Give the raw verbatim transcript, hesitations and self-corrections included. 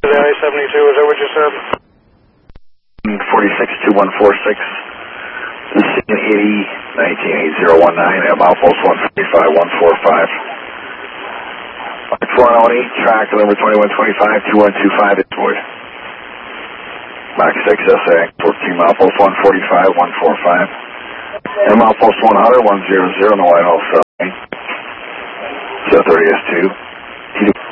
I seventy-two, is that what you said? forty-six two one four six. This is eighty, nineteen eight zero one nine, M outpost one forty-five one four five. four one eight, track number twenty-one twenty-five, two one two five, it's void. Max six S A, fourteen outpost one forty-five one four five. M outpost one hundred one hundred, no white also. seven thirty S two.